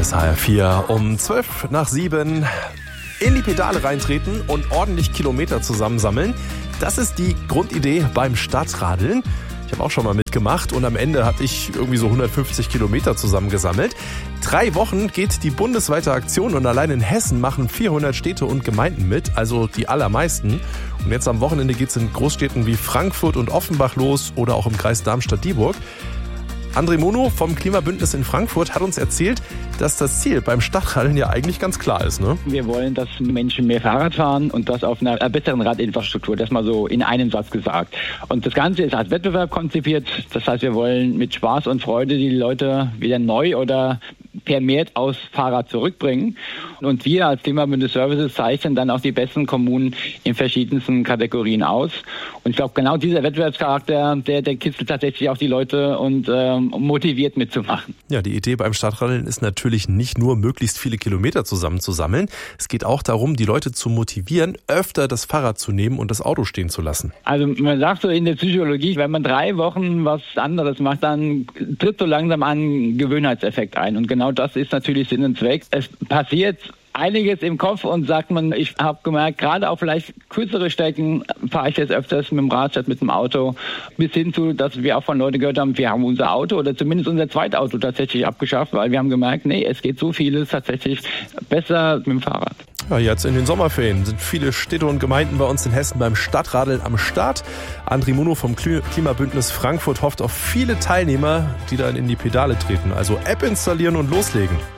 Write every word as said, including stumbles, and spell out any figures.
ist H R vier. Um zwölf nach sieben in die Pedale reintreten und ordentlich Kilometer zusammensammeln. Das ist die Grundidee beim Stadtradeln. Ich habe auch schon mal mitgemacht und am Ende hatte ich irgendwie so hundertfünfzig Kilometer zusammengesammelt. Drei Wochen geht die bundesweite Aktion und allein in Hessen machen vierhundert Städte und Gemeinden mit, also die allermeisten. Und jetzt am Wochenende geht es in Großstädten wie Frankfurt und Offenbach los oder auch im Kreis Darmstadt-Dieburg. André Mono vom Klimabündnis in Frankfurt hat uns erzählt, dass das Ziel beim Stadtradeln ja eigentlich ganz klar ist, ne? Wir wollen, dass Menschen mehr Fahrrad fahren und das auf einer besseren Radinfrastruktur. Das mal so in einem Satz gesagt. Und das Ganze ist als Wettbewerb konzipiert. Das heißt, wir wollen mit Spaß und Freude die Leute wieder neu oder vermehrt aufs Fahrrad zurückbringen. Und wir als Klimabündnis Services zeichnen dann auch die besten Kommunen in verschiedensten Kategorien aus. Und ich glaube, genau dieser Wettbewerbscharakter, der, der kitzelt tatsächlich auch die Leute und ähm, motiviert mitzumachen. Ja, die Idee beim Stadtradeln ist natürlich nicht nur, möglichst viele Kilometer zusammenzusammeln. Es geht auch darum, die Leute zu motivieren, öfter das Fahrrad zu nehmen und das Auto stehen zu lassen. Also man sagt so in der Psychologie, wenn man drei Wochen was anderes macht, dann tritt so langsam ein Gewöhnheitseffekt ein. Und genau das ist natürlich Sinn und Zweck. Es passiert einiges im Kopf und sagt man, ich habe gemerkt, gerade auf vielleicht kürzere Strecken fahre ich jetzt öfters mit dem Rad statt mit dem Auto, bis hin zu, dass wir auch von Leuten gehört haben, wir haben unser Auto oder zumindest unser Zweitauto tatsächlich abgeschafft, weil wir haben gemerkt, nee, es geht so vieles tatsächlich besser mit dem Fahrrad. Ja, jetzt in den Sommerferien sind viele Städte und Gemeinden bei uns in Hessen beim Stadtradeln am Start. André Mono vom Klimabündnis Frankfurt hofft auf viele Teilnehmer, die dann in die Pedale treten. Also App installieren und loslegen.